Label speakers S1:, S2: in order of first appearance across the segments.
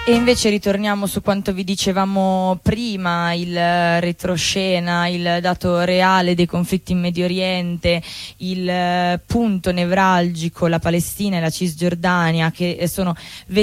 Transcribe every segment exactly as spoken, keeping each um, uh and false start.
S1: E invece ritorniamo su quanto vi dicevamo prima, il retroscena, il dato reale dei conflitti in Medio Oriente, il punto nevralgico, la Palestina e la Cisgiordania, che sono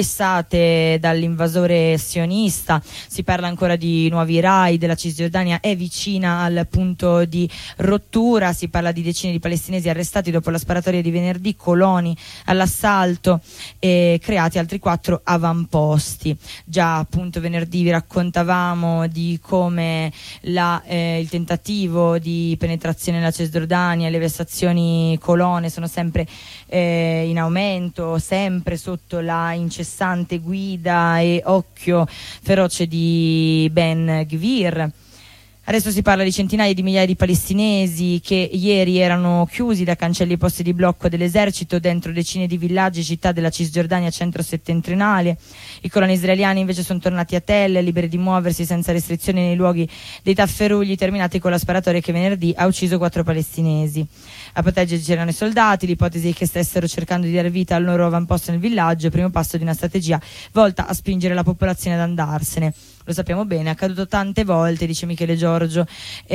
S1: vessate dall'invasore sionista. Si parla ancora di nuovi raid, la Cisgiordania è vicina al punto di rottura, si parla di decine di palestinesi arrestati dopo la sparatoria di venerdì, coloni all'assalto e creati altri quattro avamposti. Già appunto venerdì vi raccontavamo di come la, eh, il tentativo di penetrazione nella Cisgiordania e le vessazioni colone sono sempre eh, in aumento, sempre sotto la incessante guida e occhio feroce di Ben Gvir. Adesso si parla di centinaia di migliaia di palestinesi che ieri erano chiusi da cancelli e posti di blocco dell'esercito dentro decine di villaggi e città della Cisgiordania centro-settentrionale. I coloni israeliani invece sono tornati a Tel, liberi di muoversi senza restrizioni nei luoghi dei tafferugli terminati con la sparatoria che venerdì ha ucciso quattro palestinesi. A proteggerci c'erano i soldati, l'ipotesi è che stessero cercando di dare vita al loro avamposto nel villaggio, primo passo di una strategia volta a spingere la popolazione ad andarsene. Lo sappiamo bene, è accaduto tante volte, dice Michele Giorgio,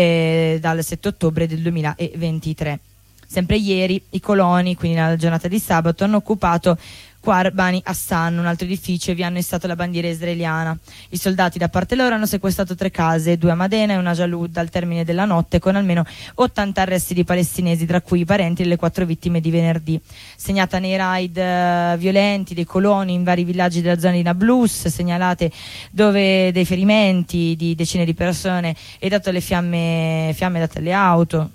S1: eh, dal sette ottobre del duemilaventitré. Sempre ieri i coloni, quindi nella giornata di sabato, hanno occupato Kfar Bani Hassan, un altro edificio, e vi hanno issato la bandiera israeliana. I soldati da parte loro hanno sequestrato tre case, due a Madena e una a Jalud, al termine della notte, con almeno ottanta arresti di palestinesi, tra cui i parenti delle quattro vittime di venerdì. Segnata nei raid uh, violenti dei coloni in vari villaggi della zona di Nablus, segnalate dove dei ferimenti di decine di persone e dato le fiamme, fiamme date alle auto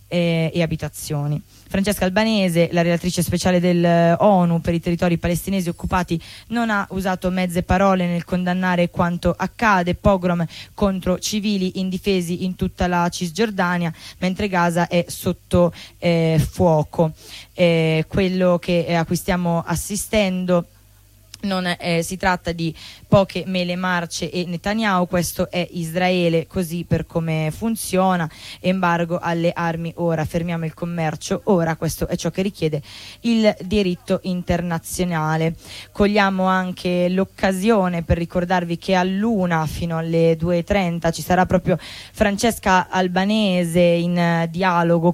S1: e, e abitazioni. Francesca Albanese, la relatrice speciale dell'ONU per i territori palestinesi occupati, non ha usato mezze parole nel condannare quanto accade, pogrom contro civili indifesi in tutta la Cisgiordania, mentre Gaza è sotto eh, fuoco. Eh, quello che, eh, a cui stiamo assistendo non eh, si tratta di poche mele marce e Netanyahu, questo è Israele così per come funziona, embargo alle armi ora, fermiamo il commercio ora, questo è ciò che richiede il diritto internazionale. Cogliamo anche l'occasione per ricordarvi che all'una fino alle due e trenta ci sarà proprio Francesca Albanese in uh, dialogo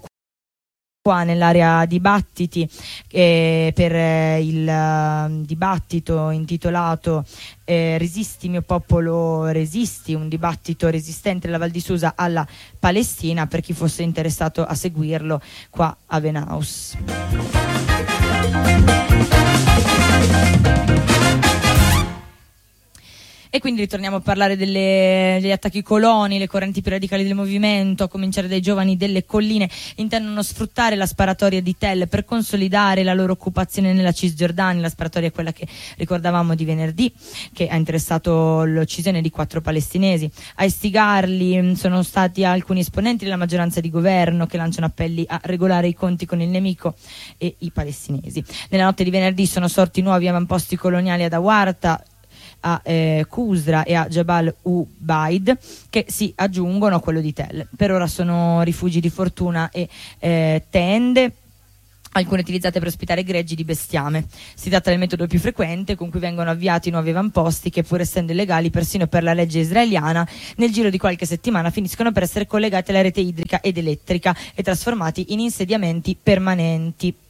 S1: qua nell'area dibattiti eh, per eh, il uh, dibattito intitolato eh, Resisti mio popolo resisti, un dibattito resistente della Val di Susa alla Palestina, per chi fosse interessato a seguirlo qua a Venaus. E quindi ritorniamo a parlare delle, degli attacchi coloni. Le correnti più radicali del movimento, a cominciare dai giovani delle colline, intendono sfruttare la sparatoria di Tel per consolidare la loro occupazione nella Cisgiordania. La sparatoria è quella che ricordavamo di venerdì, che ha interessato l'uccisione di quattro palestinesi. A istigarli sono stati alcuni esponenti della maggioranza di governo, che lanciano appelli a regolare i conti con il nemico e i palestinesi. Nella notte di venerdì sono sorti nuovi avamposti coloniali ad Awarta, a eh, Qusra e a Jabal Ubaid, che si aggiungono a quello di Tel. Per ora sono rifugi di fortuna e eh, tende, alcune utilizzate per ospitare greggi di bestiame. Si tratta del metodo più frequente con cui vengono avviati nuovi avamposti che, pur essendo illegali persino per la legge israeliana, nel giro di qualche settimana finiscono per essere collegati alla rete idrica ed elettrica e trasformati in insediamenti permanenti.